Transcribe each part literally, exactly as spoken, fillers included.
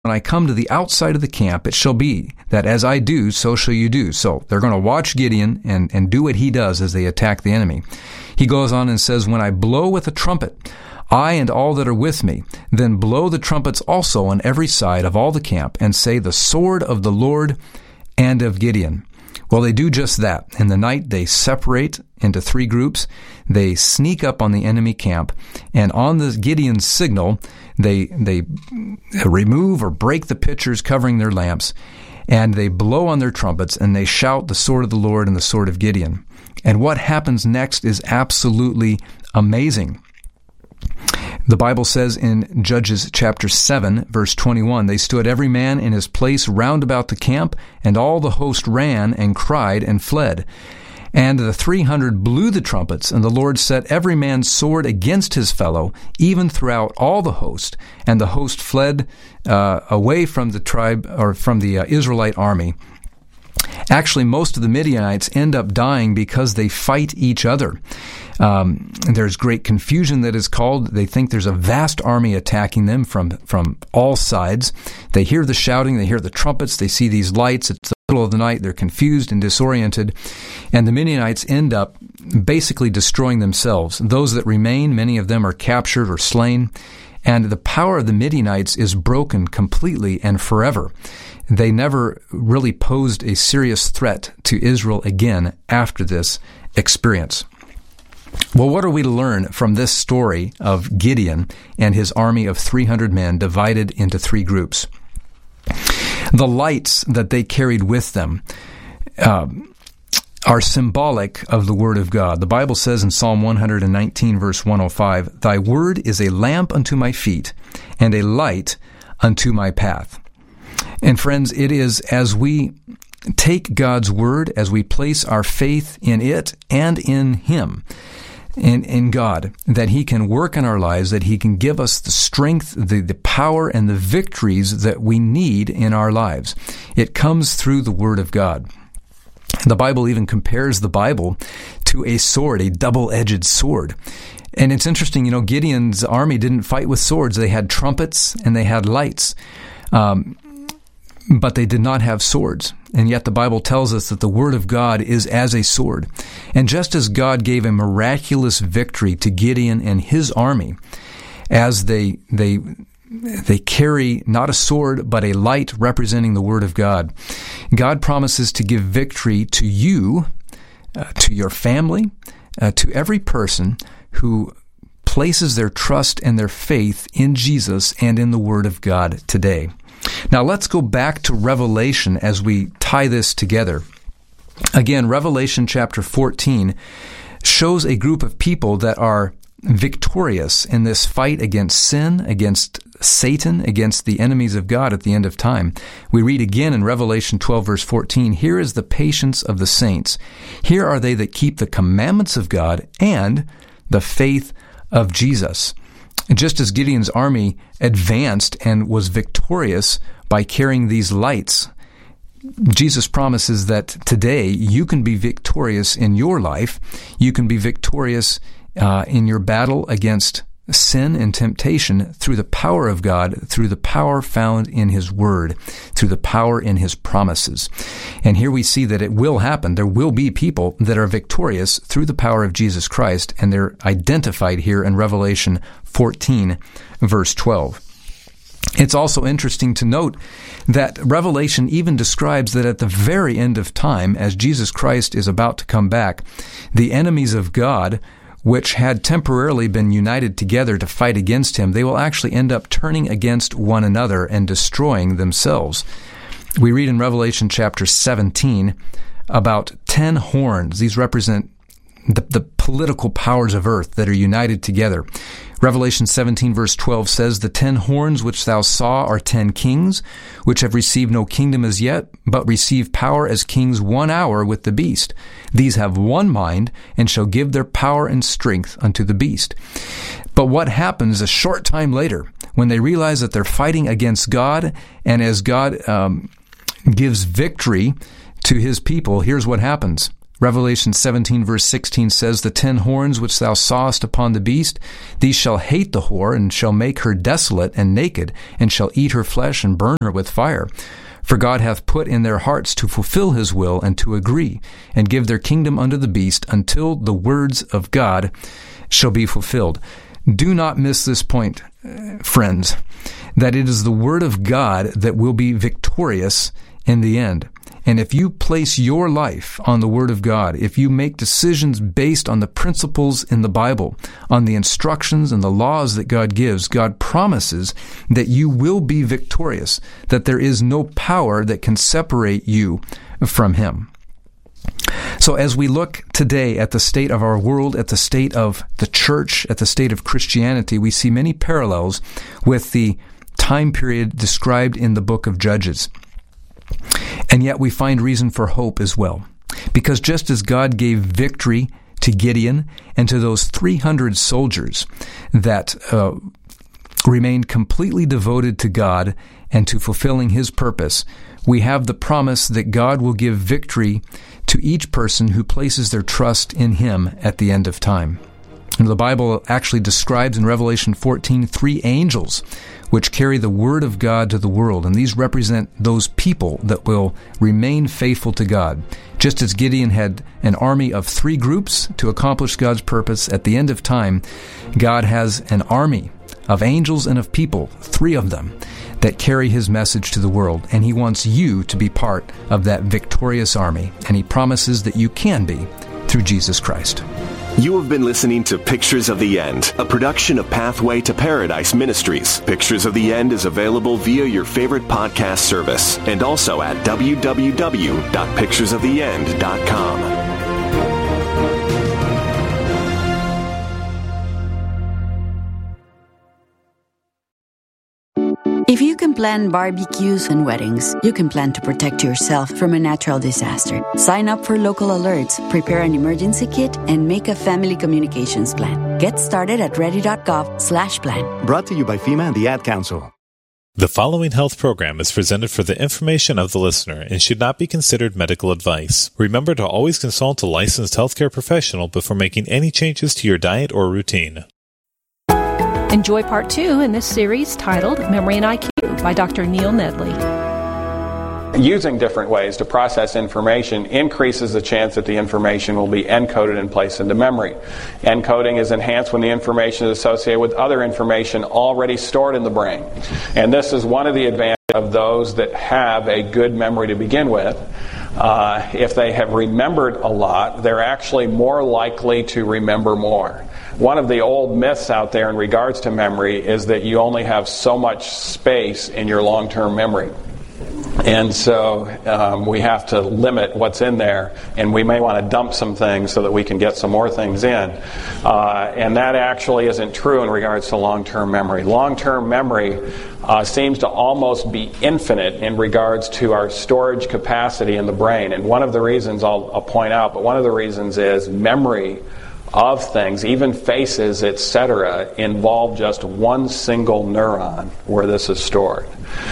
when I come to the outside of the camp, it shall be that as I do, so shall you do. So they're going to watch Gideon and, and do what he does as they attack the enemy. He goes on and says, when I blow with a trumpet, I and all that are with me, then blow the trumpets also on every side of all the camp, and say, the sword of the Lord and of Gideon. Well, they do just that. In the night, they separate into three groups. They sneak up on the enemy camp, and on the Gideon's signal, they they remove or break the pitchers covering their lamps, and they blow on their trumpets, and they shout the sword of the Lord and the sword of Gideon. And what happens next is absolutely amazing. The Bible says in Judges chapter seven, verse twenty-one, they stood every man in his place round about the camp, and all the host ran and cried and fled. And the three hundred blew the trumpets, and the Lord set every man's sword against his fellow, even throughout all the host. And the host fled uh, away from the tribe, or from the uh, Israelite army. Actually, most of the Midianites end up dying because they fight each other. Um, there's great confusion that is called. They think there's a vast army attacking them from, from all sides. They hear the shouting, they hear the trumpets, they see these lights. It's the middle of the night. They're confused and disoriented. And the Midianites end up basically destroying themselves. Those that remain, many of them are captured or slain. And the power of the Midianites is broken completely and forever. They never really posed a serious threat to Israel again after this experience. Well, what are we to learn from this story of Gideon and his army of three hundred men divided into three groups? The lights that they carried with them uh, are symbolic of the Word of God. The Bible says in Psalm one nineteen, verse one oh five, Thy word is a lamp unto my feet and a light unto my path. And friends, it is as we take God's Word, as we place our faith in it and in Him, in, in God, that He can work in our lives, that He can give us the strength, the, the power, and the victories that we need in our lives. It comes through the Word of God. The Bible even compares the Bible to a sword, a double-edged sword. And it's interesting, you know, Gideon's army didn't fight with swords. They had trumpets and they had lights. Um, but they did not have swords. And yet the Bible tells us that the Word of God is as a sword. And just as God gave a miraculous victory to Gideon and his army, as they they they carry not a sword, but a light representing the Word of God, God promises to give victory to you, uh, to your family, uh, to every person who places their trust and their faith in Jesus and in the Word of God today. Now let's go back to Revelation as we tie this together. Again, Revelation chapter fourteen shows a group of people that are victorious in this fight against sin, against Satan, against the enemies of God at the end of time. We read again in Revelation twelve, verse fourteen, Here is the patience of the saints. Here are they that keep the commandments of God and the faith of Jesus. And just as Gideon's army advanced and was victorious by carrying these lights, Jesus promises that today you can be victorious in your life. You can be victorious uh, in your battle against sin and temptation through the power of God, through the power found in His Word, through the power in His promises. And here we see that it will happen. There will be people that are victorious through the power of Jesus Christ, and they're identified here in Revelation fourteen, verse twelve. It's also interesting to note that Revelation even describes that at the very end of time, as Jesus Christ is about to come back, the enemies of God, which had temporarily been united together to fight against Him, they will actually end up turning against one another and destroying themselves. We read in Revelation chapter seventeen about ten horns. These represent the, the political powers of earth that are united together. Revelation seventeen verse twelve says, The ten horns which thou saw are ten kings, which have received no kingdom as yet, but receive power as kings one hour with the beast. These have one mind, and shall give their power and strength unto the beast. But what happens a short time later, when they realize that they're fighting against God, and as God um, gives victory to His people, here's what happens. Revelation seventeen verse sixteen says, "The ten horns which thou sawest upon the beast, these shall hate the whore, and shall make her desolate and naked, and shall eat her flesh and burn her with fire. For God hath put in their hearts to fulfill his will, and to agree, and give their kingdom unto the beast, until the words of God shall be fulfilled." Do not miss this point, friends, that it is the word of God that will be victorious in the end. And if you place your life on the Word of God, if you make decisions based on the principles in the Bible, on the instructions and the laws that God gives, God promises that you will be victorious, that there is no power that can separate you from Him. So as we look today at the state of our world, at the state of the church, at the state of Christianity, we see many parallels with the time period described in the book of Judges. And yet we find reason for hope as well. Because just as God gave victory to Gideon and to those three hundred soldiers that uh, remained completely devoted to God and to fulfilling His purpose, we have the promise that God will give victory to each person who places their trust in Him at the end of time. And the Bible actually describes in Revelation fourteen three angels which carry the word of God to the world, and these represent those people that will remain faithful to God. Just as Gideon had an army of three groups to accomplish God's purpose, at the end of time, God has an army of angels and of people, three of them, that carry His message to the world, and He wants you to be part of that victorious army, and He promises that you can be through Jesus Christ. You have been listening to Pictures of the End, a production of Pathway to Paradise Ministries. Pictures of the End is available via your favorite podcast service and also at w w w dot pictures of the end dot com. If you can plan barbecues and weddings, you can plan to protect yourself from a natural disaster. Sign up for local alerts, prepare an emergency kit, and make a family communications plan. Get started at ready.gov slash plan. Brought to you by FEMA and the Ad Council. The following health program is presented for the information of the listener and should not be considered medical advice. Remember to always consult a licensed healthcare professional before making any changes to your diet or routine. Enjoy part two in this series titled Memory and I Q by Doctor Neil Nedley. Using different ways to process information increases the chance that the information will be encoded and placed into memory. Encoding is enhanced when the information is associated with other information already stored in the brain. And this is one of the advantages of those that have a good memory to begin with. Uh, if they have remembered a lot, they're actually more likely to remember more. One of the old myths out there in regards to memory is that you only have so much space in your long-term memory. And so um, we have to limit what's in there, and we may want to dump some things so that we can get some more things in. Uh, and that actually isn't true in regards to long-term memory. Long-term memory uh, seems to almost be infinite in regards to our storage capacity in the brain. And one of the reasons I'll, I'll point out, but one of the reasons is memory of things, even faces, et cetera, involve just one single neuron where this is stored.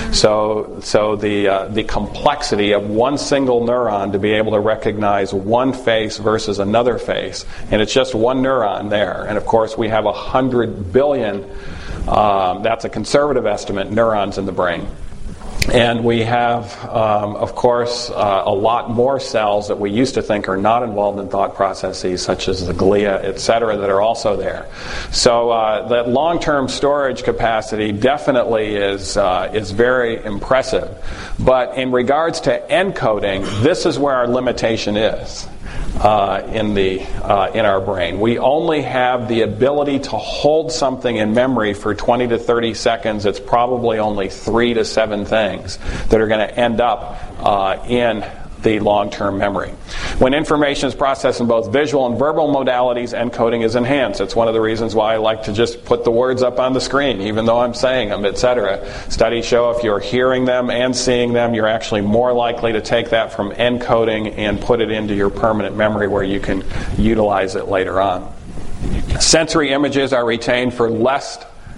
So, so the uh, the complexity of one single neuron to be able to recognize one face versus another face, and it's just one neuron there. And of course, we have a hundred billion. Um, that's a conservative estimate. Neurons in the brain. And we have, um, of course, uh, a lot more cells that we used to think are not involved in thought processes, such as the glia, et cetera, that are also there. So uh, that long-term storage capacity definitely is uh, is very impressive. But in regards to encoding, this is where our limitation is. Uh, in the uh, in our brain, we only have the ability to hold something in memory for twenty to thirty seconds. It's probably only three to seven things that are going to end up uh, in the long-term memory. When information is processed in both visual and verbal modalities, encoding is enhanced. It's one of the reasons why I like to just put the words up on the screen, even though I'm saying them, et cetera. Studies show if you're hearing them and seeing them, you're actually more likely to take that from encoding and put it into your permanent memory where you can utilize it later on. Sensory images are retained for less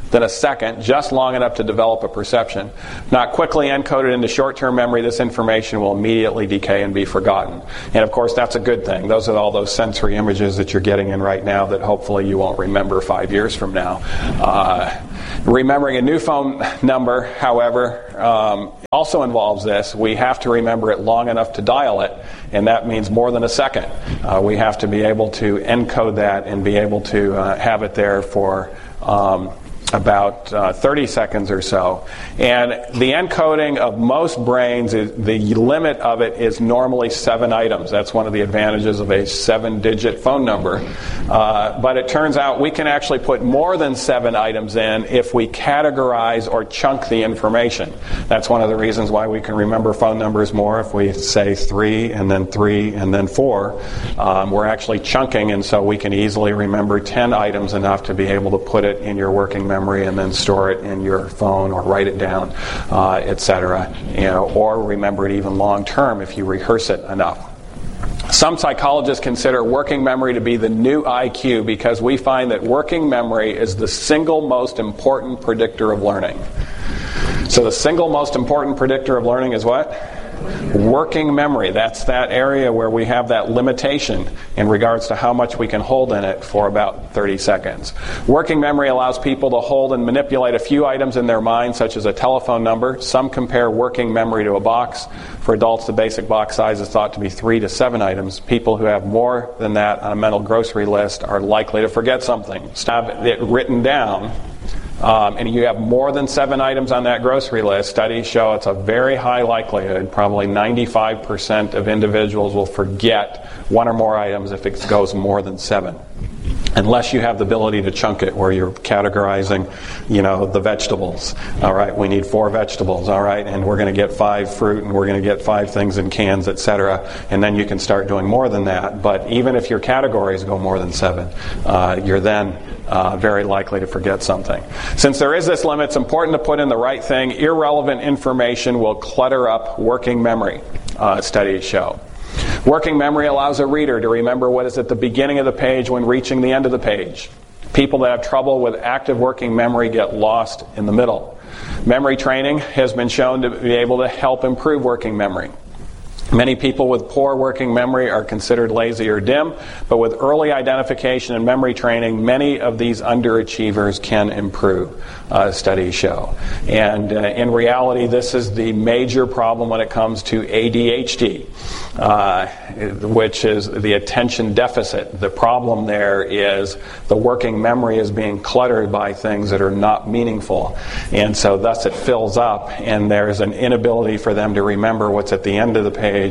than a second, just long enough to develop a perception. Not quickly encoded into short-term memory, this information will immediately decay and be forgotten. And of course, that's a good thing. Those are all those sensory images that you're getting in right now that hopefully you won't remember five years from now. Uh, remembering a new phone number, however, um, also involves this. We have to remember it long enough to dial it, and that means more than a second. Uh, we have to be able to encode that and be able to uh, have it there for um, about uh, thirty seconds or so. And the encoding of most brains, is, the limit of it is normally seven items. That's one of the advantages of a seven-digit phone number. Uh, but it turns out we can actually put more than seven items in if we categorize or chunk the information. That's one of the reasons why we can remember phone numbers more if we say three and then three and then four. Um, we're actually chunking, and so we can easily remember ten items, enough to be able to put it in your working memory and then store it in your phone or write it down, uh, et cetera. You know, or remember it even long term if you rehearse it enough. Some psychologists consider working memory to be the new I Q because we find that working memory is the single most important predictor of learning. So the single most important predictor of learning is what? Working memory. That's that area where we have that limitation in regards to how much we can hold in it for about thirty seconds. Working memory allows people to hold and manipulate a few items in their mind, such as a telephone number. Some compare working memory to a box. For adults, the basic box size is thought to be three to seven items. People who have more than that on a mental grocery list are likely to forget something. Have it written down. Um, and you have more than seven items on that grocery list, studies show it's a very high likelihood, probably ninety-five percent of individuals will forget one or more items if it goes more than seven. Unless you have the ability to chunk it, where you're categorizing, you know, the vegetables. All right, we need four vegetables. All right, and we're going to get five fruit, and we're going to get five things in cans, et cetera. And then you can start doing more than that. But even if your categories go more than seven, uh, you're then uh, very likely to forget something. Since there is this limit, it's important to put in the right thing. Irrelevant information will clutter up working memory, uh, studies show. Working memory allows a reader to remember what is at the beginning of the page when reaching the end of the page. People that have trouble with active working memory get lost in the middle. Memory training has been shown to be able to help improve working memory. Many people with poor working memory are considered lazy or dim, but with early identification and memory training, many of these underachievers can improve, uh, studies show. And uh, in reality, this is the major problem when it comes to A D H D, uh, which is the attention deficit. The problem there is the working memory is being cluttered by things that are not meaningful. And so thus it fills up, and there's an inability for them to remember what's at the end of the page,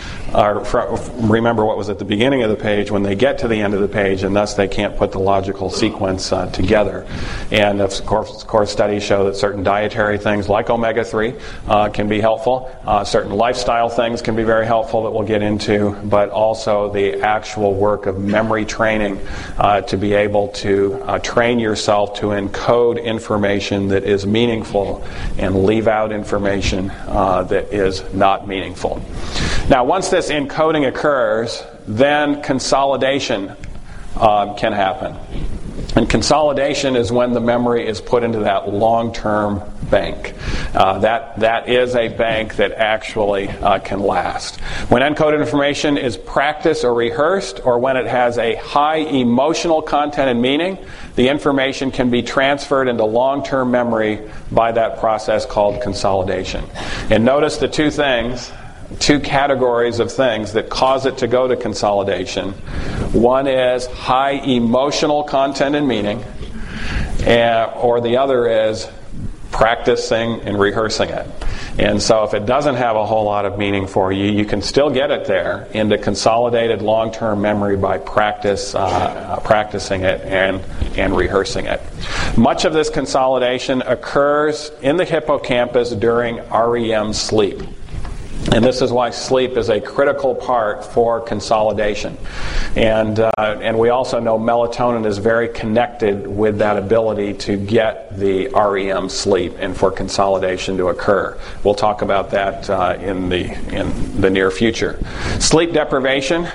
or remember what was at the beginning of the page when they get to the end of the page, and thus they can't put the logical sequence uh, together. And of course, of course, studies show that certain dietary things like omega three uh, can be helpful. Uh, certain lifestyle things can be very helpful that we'll get into, but also the actual work of memory training uh, to be able to uh, train yourself to encode information that is meaningful and leave out information uh, that is not meaningful. Now, once this encoding occurs, then consolidation uh, can happen. And consolidation is when the memory is put into that long-term bank. Uh, that that is a bank that actually uh, can last. When encoded information is practiced or rehearsed, or when it has a high emotional content and meaning, the information can be transferred into long-term memory by that process called consolidation. And notice the two things, two categories of things that cause it to go to consolidation. One is high emotional content and meaning, and, or the other is practicing and rehearsing it. And so if it doesn't have a whole lot of meaning for you, you can still get it there into consolidated long-term memory by practice, uh, practicing it and, and rehearsing it. Much of this consolidation occurs in the hippocampus during R E M sleep. And this is why sleep is a critical part for consolidation. And uh, and we also know melatonin is very connected with that ability to get the R E M sleep and for consolidation to occur. We'll talk about that uh, in the in the near future. Sleep deprivation,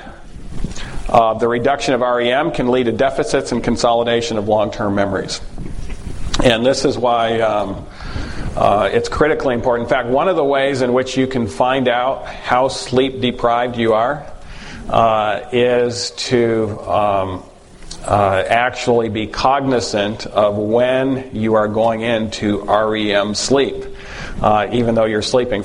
uh, the reduction of R E M can lead to deficits and consolidation of long-term memories. And this is why um, uh, it's critically important. In fact, one of the ways in which you can find out how sleep deprived you are uh, is to um, uh, actually be cognizant of when you are going into R E M sleep, uh, even though you're sleeping.